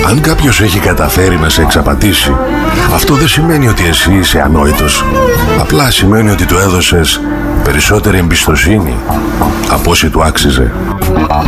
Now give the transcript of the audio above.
Αν κάποιος έχει καταφέρει να σε εξαπατήσει, αυτό δεν σημαίνει ότι εσύ είσαι ανόητος. Απλά σημαίνει ότι του έδωσες περισσότερη εμπιστοσύνη από όση του άξιζε.